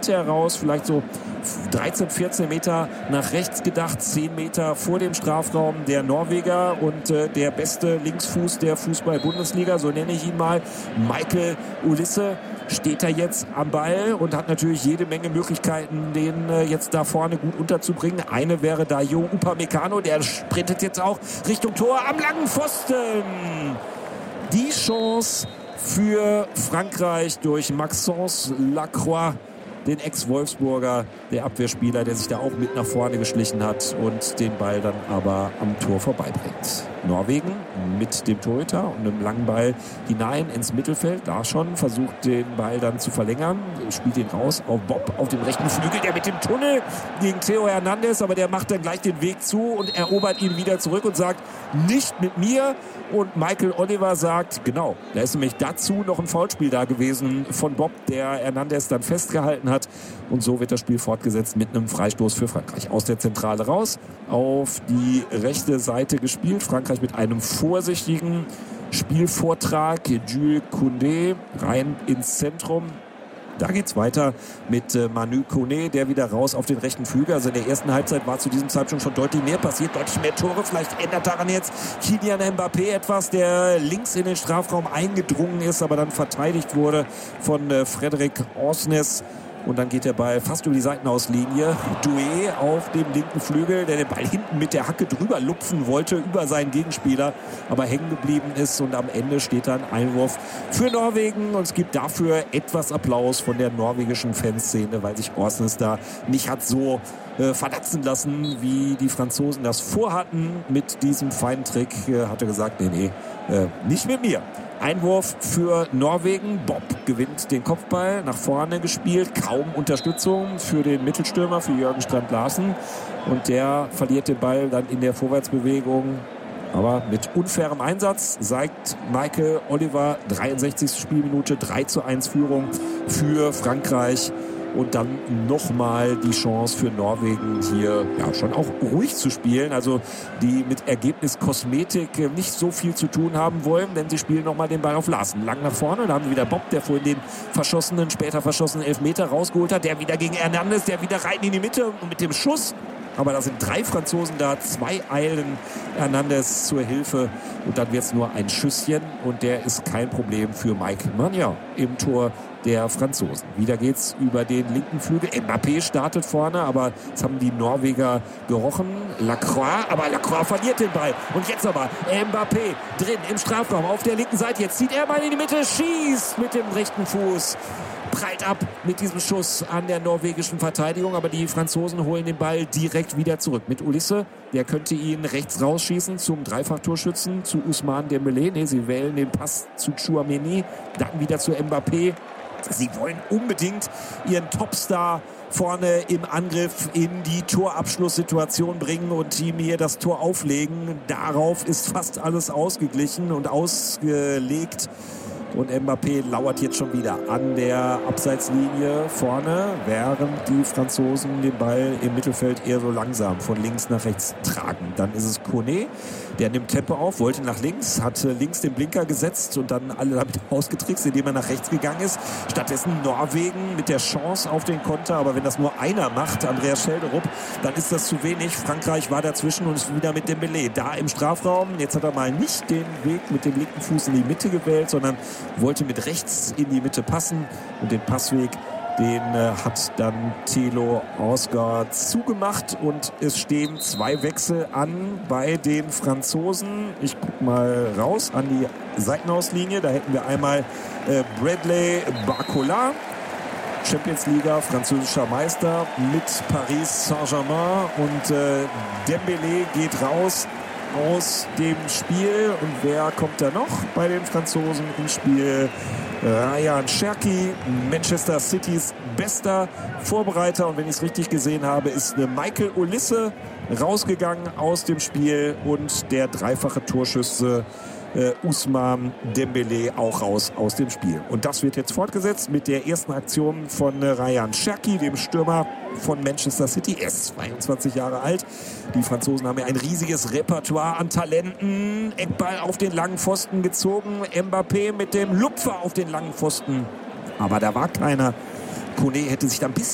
Mitte heraus, vielleicht so 13, 14 Meter nach rechts gedacht, 10 Meter vor dem Strafraum der Norweger und der beste Linksfuß der Fußball-Bundesliga, so nenne ich ihn mal, Michael Olise, steht da jetzt am Ball und hat natürlich jede Menge Möglichkeiten, den jetzt da vorne gut unterzubringen. Eine wäre Dayo Upamecano, der sprintet jetzt auch Richtung Tor am langen Pfosten. Die Chance für Frankreich durch Maxence Lacroix, den Ex-Wolfsburger, der Abwehrspieler, der sich da auch mit nach vorne geschlichen hat und den Ball dann aber am Tor vorbeibringt. Norwegen mit dem Torhüter und einem langen Ball hinein ins Mittelfeld. Da schon versucht den Ball dann zu verlängern, spielt ihn raus auf Bob auf dem rechten Flügel, der mit dem Tunnel gegen Theo Hernandez, aber der macht dann gleich den Weg zu und erobert ihn wieder zurück und sagt, nicht mit mir. Und Michael Oliver sagt, genau, da ist nämlich dazu noch ein Foulspiel da gewesen von Bob, der Hernandez dann festgehalten hat. Und so wird das Spiel fortgesetzt mit einem Freistoß für Frankreich. Aus der Zentrale raus, auf die rechte Seite gespielt. Frankreich mit einem vorsichtigen Spielvortrag. Jules Koundé rein ins Zentrum. Da geht's weiter mit Manu Koné, der wieder raus auf den rechten Flügel. Also in der ersten Halbzeit war zu diesem Zeitpunkt schon deutlich mehr passiert, deutlich mehr Tore. Vielleicht ändert daran jetzt Kylian Mbappé etwas, der links in den Strafraum eingedrungen ist, aber dann verteidigt wurde von Frédéric Osnes. Und dann geht der Ball fast über die Seitenauslinie. Doué auf dem linken Flügel, der den Ball hinten mit der Hacke drüber lupfen wollte, über seinen Gegenspieler, aber hängen geblieben ist. Und am Ende steht dann Einwurf für Norwegen. Und es gibt dafür etwas Applaus von der norwegischen Fanszene, weil sich Orsnes da nicht hat so verletzen lassen, wie die Franzosen das vorhatten. Mit diesem feinen Trick hat er gesagt, nee, nicht mit mir. Einwurf für Norwegen. Bob gewinnt den Kopfball, nach vorne gespielt. Kaum Unterstützung für den Mittelstürmer, für Jürgen Strand-Larsen. Und der verliert den Ball dann in der Vorwärtsbewegung. Aber mit unfairem Einsatz sagt Michael Oliver, 63. Spielminute, 3:1 Führung für Frankreich. Und dann nochmal die Chance für Norwegen hier schon auch ruhig zu spielen. Also die mit Ergebniskosmetik nicht so viel zu tun haben wollen, denn sie spielen nochmal den Ball auf Larsen. Lang nach vorne, da haben sie wieder Bob, der vorhin den später verschossenen Elfmeter rausgeholt hat. Der wieder gegen Hernandez, der wieder rein in die Mitte und mit dem Schuss. Aber da sind 3 Franzosen da, 2 eilen Hernandez zur Hilfe. Und dann wird es nur ein Schüsschen und der ist kein Problem für Mike Maignan im Tor der Franzosen. Wieder geht's über den linken Flügel. Mbappé startet vorne, aber jetzt haben die Norweger gerochen. Lacroix, aber Lacroix verliert den Ball. Und jetzt aber Mbappé drin im Strafraum auf der linken Seite. Jetzt zieht er mal in die Mitte, schießt mit dem rechten Fuß. Prallt ab mit diesem Schuss an der norwegischen Verteidigung, aber die Franzosen holen den Ball direkt wieder zurück. Mit Olise, der könnte ihn rechts rausschießen zum Dreifachtorschützen, zu Ousmane Dembélé. Nee, sie wählen den Pass zu Tchouaméni, dann wieder zu Mbappé. Sie wollen unbedingt ihren Topstar vorne im Angriff in die Torabschlusssituation bringen und ihm hier das Tor auflegen. Darauf ist fast alles ausgeglichen und ausgelegt. Und Mbappé lauert jetzt schon wieder an der Abseitslinie vorne, während die Franzosen den Ball im Mittelfeld eher so langsam von links nach rechts tragen. Dann ist es Koné, der nimmt Tempo auf, wollte nach links, hat links den Blinker gesetzt und dann alle damit ausgetrickst, indem er nach rechts gegangen ist. Stattdessen Norwegen mit der Chance auf den Konter, aber wenn das nur einer macht, Andreas Schelderup, dann ist das zu wenig. Frankreich war dazwischen und ist wieder mit Dembélé da im Strafraum. Jetzt hat er mal nicht den Weg mit dem linken Fuß in die Mitte gewählt, sondern wollte mit rechts in die Mitte passen und den Passweg, den hat dann Thilo Osgaard zugemacht und es stehen 2 Wechsel an bei den Franzosen. Ich guck mal raus an die Seitenauslinie. Da hätten wir einmal Bradley Barcola, Champions League, französischer Meister mit Paris Saint-Germain, und Dembélé geht raus aus dem Spiel. Und wer kommt da noch bei den Franzosen im Spiel? Rayan Cherki, Manchester Citys bester Vorbereiter. Und wenn ich es richtig gesehen habe, ist Michael Olise rausgegangen aus dem Spiel und der dreifache Torschütze Ousmane Dembélé auch raus aus dem Spiel. Und das wird jetzt fortgesetzt mit der ersten Aktion von Rayan Cherki, dem Stürmer von Manchester City. Er ist 22 Jahre alt. Die Franzosen haben ja ein riesiges Repertoire an Talenten. Eckball auf den langen Pfosten gezogen. Mbappé mit dem Lupfer auf den langen Pfosten. Aber da war keiner. Koné hätte sich da ein bisschen